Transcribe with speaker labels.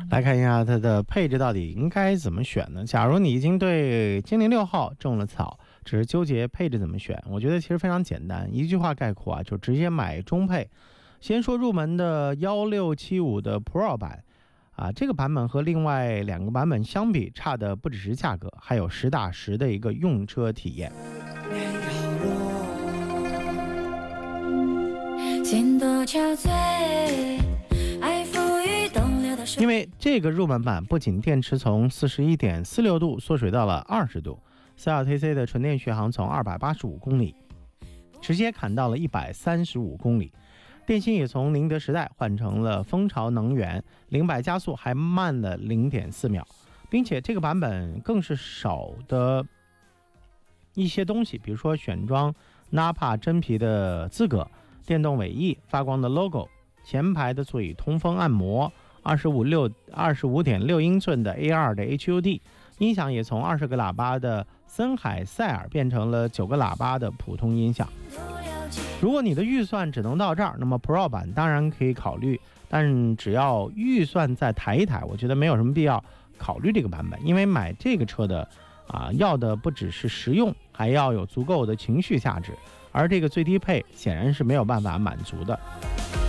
Speaker 1: 来看一下它的配置到底应该怎么选呢？假如你已经对精灵6号种了草，只是纠结配置怎么选，我觉得其实非常简单，一句话概括啊，就直接买中配。先说入门的1675的 Pro 版啊，这个版本和另外2个版本相比，差的不只是价格，还有实打实的一个用车体验。因为这个入门版不仅电池从 41.46 度缩水到了20度，CLTC 的纯电续航从285公里直接砍到了135公里，电芯也从宁德时代换成了蜂巢能源，0-100加速还慢了 0.4 秒，并且这个版本更是少的一些东西，比如说选装 Napa 真皮的资格、电动尾翼、发光的 logo、前排的座椅通风按摩、25.6英寸的 A2 的 HUD， 音响也从20个喇叭的森海塞尔变成了9个喇叭的普通音响。如果你的预算只能到这儿，那么 Pro 版当然可以考虑，但只要预算再抬一抬，我觉得没有什么必要考虑这个版本，因为买这个车的要的不只是实用，还要有足够的情绪价值，而这个最低配显然是没有办法满足的。